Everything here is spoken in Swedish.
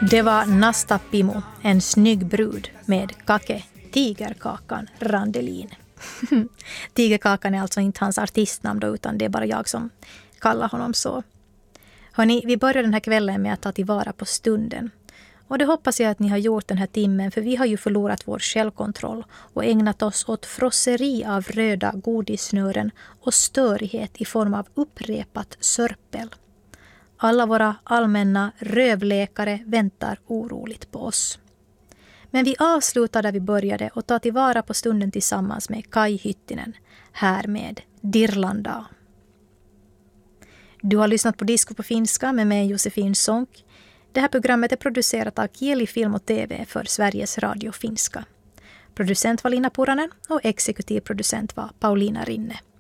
Det var Nasta Pimo, en snygg brud med Kake, Tigerkakan Randelin. Tigerkakan är alltså inte hans artistnamn då, utan det är bara jag som kallar honom så. Hörrni, vi börjar den här kvällen med att ta tillvara på stunden. Och det hoppas jag att ni har gjort den här timmen, för vi har ju förlorat vår självkontroll och ägnat oss åt frosseri av röda godissnören och störighet i form av upprepat sörpel. Alla våra allmänna rövläkare väntar oroligt på oss. Men vi avslutar där vi började och tar tillvara på stunden tillsammans med Kai Hyttinen, här med Dirlanda. Du har lyssnat på Disco på finska med mig Josefin Sonck. Det här programmet är producerat av Kieli Film och TV för Sveriges Radio Finska. Producent var Lina Puranen och exekutiv producent var Paulina Rinne.